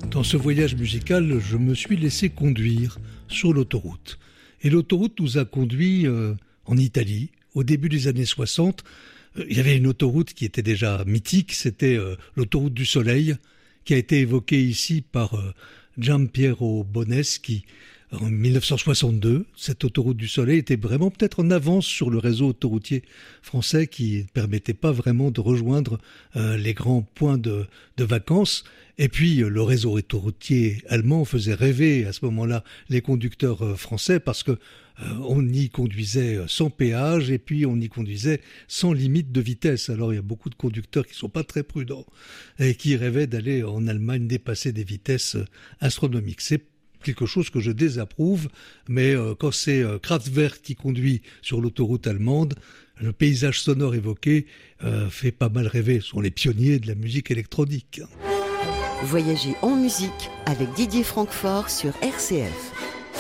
Dans ce voyage musical, je me suis laissé conduire sur l'autoroute. Et l'autoroute nous a conduits en Italie, au début des années 60. Il y avait une autoroute qui était déjà mythique, c'était l'autoroute du Soleil, qui a été évoquée ici par Giampiero Boneschi en 1962. Cette autoroute du Soleil était vraiment peut-être en avance sur le réseau autoroutier français qui ne permettait pas vraiment de rejoindre les grands points de vacances. Et puis le réseau autoroutier allemand faisait rêver à ce moment-là les conducteurs français parce que on y conduisait sans péage et puis on y conduisait sans limite de vitesse. Alors il y a beaucoup de conducteurs qui ne sont pas très prudents et qui rêvaient d'aller en Allemagne dépasser des vitesses astronomiques. C'est quelque chose que je désapprouve, mais quand c'est Kraftwerk qui conduit sur l'autoroute allemande, le paysage sonore évoqué fait pas mal rêver. Ce sont les pionniers de la musique électronique. Voyager en musique avec Didier Francfort sur RCF.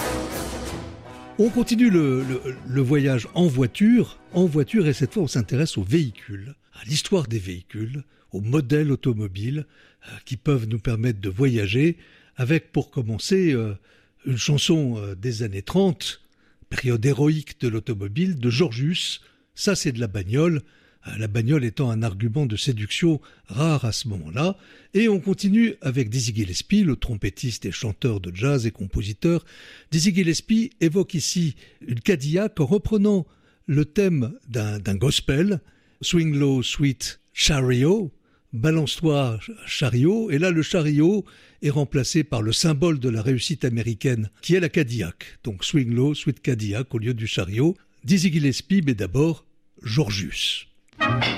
On continue le voyage en voiture et cette fois on s'intéresse aux véhicules, à l'histoire des véhicules, aux modèles automobiles qui peuvent nous permettre de voyager, avec pour commencer une chanson des années 30, période héroïque de l'automobile, de Georgius. Ça c'est de la bagnole étant un argument de séduction rare à ce moment-là. Et on continue avec Dizzy Gillespie, le trompettiste et chanteur de jazz et compositeur. Dizzy Gillespie évoque ici une Cadillac en reprenant le thème d'un gospel, Swing Low Sweet Chariot, balance-toi chariot. Et là le chariot est remplacé par le symbole de la réussite américaine qui est la Cadillac. Donc Swing Low Sweet Cadillac au lieu du chariot. Dizzy Gillespie, mais d'abord Georgius.